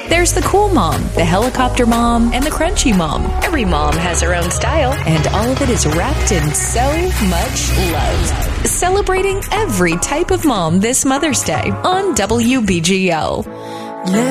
There's the cool mom, the helicopter mom, and the crunchy mom. Every mom has her own style, and all of it is wrapped in so much love. Celebrating every type of mom this Mother's Day on WBGL.